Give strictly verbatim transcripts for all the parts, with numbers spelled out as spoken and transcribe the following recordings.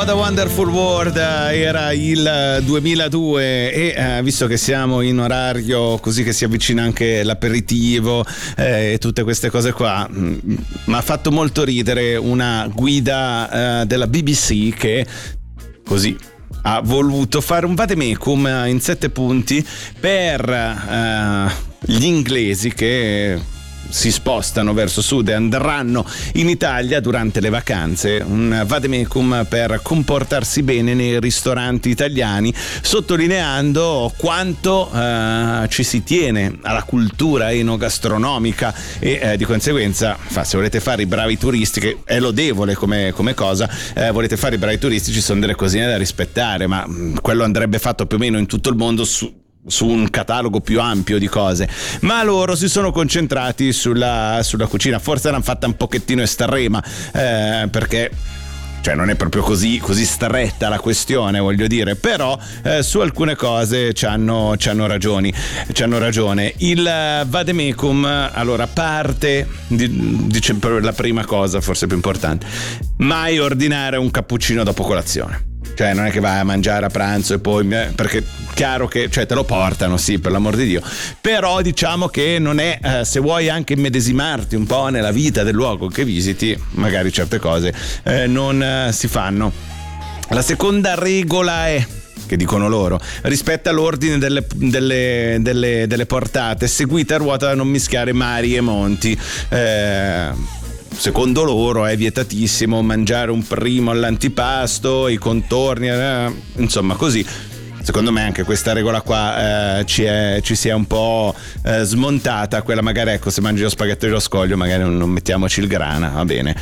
What a Wonderful World, era il duemiladue e eh, visto che siamo in orario così che si avvicina anche l'aperitivo eh, e tutte queste cose qua, mi ha fatto molto ridere una guida eh, della B B C che così ha voluto fare un vademecum in sette punti per eh, gli inglesi che si spostano verso sud e andranno in Italia durante le vacanze. Un vademecum per comportarsi bene nei ristoranti italiani, sottolineando quanto eh, ci si tiene alla cultura enogastronomica e eh, di conseguenza, fa, se volete fare i bravi turisti, che è lodevole come, come cosa, eh, volete fare i bravi turisti, ci sono delle cosine da rispettare, ma mh, quello andrebbe fatto più o meno in tutto il mondo su su un catalogo più ampio di cose, ma loro si sono concentrati sulla, sulla cucina. Forse l'hanno fatta un pochettino estrema eh, perché cioè non è proprio così, così stretta la questione, voglio dire, però eh, su alcune cose c'hanno, c'hanno ragioni, c'hanno ragione. Il vademecum allora parte, dice per la prima cosa, forse più importante, mai ordinare un cappuccino dopo colazione. Cioè non è che vai a mangiare a pranzo e poi, perché chiaro che cioè te lo portano, sì, per l'amor di Dio, però diciamo che non è eh, se vuoi anche immedesimarti un po' nella vita del luogo che visiti, magari certe cose eh, non eh, si fanno. La seconda regola è, che dicono loro, rispetta l'ordine delle, delle, delle, delle portate, seguite a ruota da non mischiare mari e monti. eh Secondo loro è vietatissimo mangiare un primo all'antipasto, i contorni, eh, insomma così. Secondo me anche questa regola qua eh, ci, è, ci si è un po' eh, smontata. Quella magari, ecco, se mangi lo spaghetto dello scoglio magari non, non mettiamoci il grana, va bene.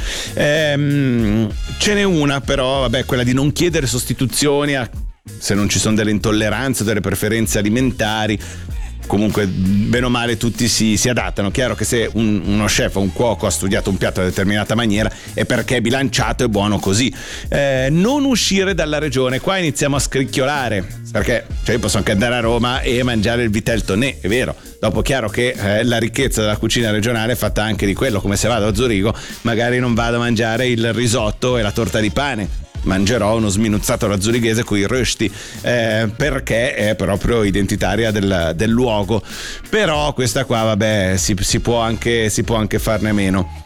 Ehm, ce n'è una però, vabbè, quella di non chiedere sostituzioni a, se non ci sono delle intolleranze o delle preferenze alimentari. Comunque bene o male tutti si, si adattano. Chiaro che se un, uno chef o un cuoco ha studiato un piatto in una determinata maniera è perché è bilanciato e buono così. Eh, non uscire dalla regione, qua iniziamo a scricchiolare, perché cioè io posso anche andare a Roma e mangiare il vitel tonné, è vero. Dopo chiaro che eh, la ricchezza della cucina regionale è fatta anche di quello. Come se vado a Zurigo magari non vado a mangiare il risotto e la torta di pane, mangerò uno sminuzzato alla zurighese con i rösti eh, perché è proprio identitaria del, del luogo. Però questa qua vabbè si, si può anche si può anche farne a meno.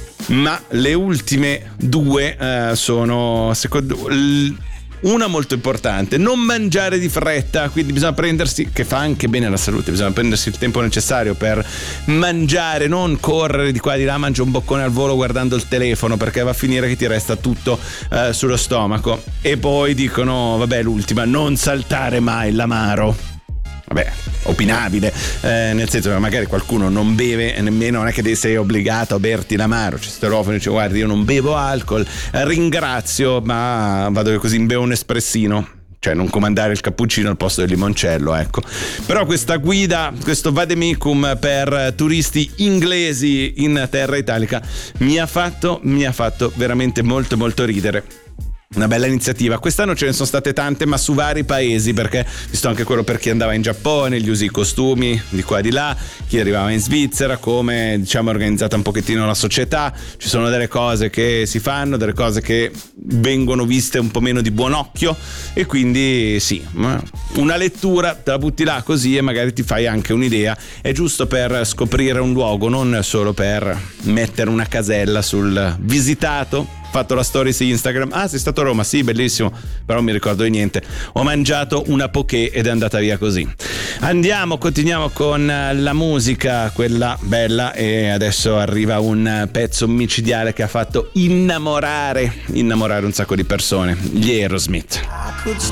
Ma le ultime due eh, sono secondo l, una molto importante: non mangiare di fretta. Quindi bisogna prendersi, che fa anche bene alla salute, bisogna prendersi il tempo necessario per mangiare, non correre di qua e di là, mangia un boccone al volo guardando il telefono, perché va a finire che ti resta tutto eh, sullo stomaco. E poi dicono, vabbè, l'ultima, non saltare mai l'amaro. Vabbè, opinabile, eh, nel senso che magari qualcuno non beve nemmeno, non è che sei obbligato a berti l'amaro. C'è sterofono, dice guardi io non bevo alcol, ringrazio, ma vado così, bevo un espressino. Cioè non comandare il cappuccino al posto del limoncello, ecco. Però questa guida, questo vademecum per turisti inglesi in terra italica mi ha fatto, mi ha fatto veramente molto molto ridere. Una bella iniziativa. Quest'anno ce ne sono state tante, ma su vari paesi, perché visto anche quello per chi andava in Giappone, gli usi, i costumi di qua e di là, chi arrivava in Svizzera, come diciamo è organizzata un pochettino la società. Ci sono delle cose che si fanno, delle cose che vengono viste un po' meno di buon occhio, e quindi sì, una lettura te la butti là così e magari ti fai anche un'idea. È giusto per scoprire un luogo, non solo per mettere una casella sul visitato. Fatto la story su Instagram, ah sei stato a Roma, sì bellissimo, però non mi ricordo di niente, ho mangiato una poké ed è andata via così. Andiamo, continuiamo con la musica, quella bella, e adesso arriva un pezzo micidiale che ha fatto innamorare innamorare un sacco di persone, gli Aerosmith. I could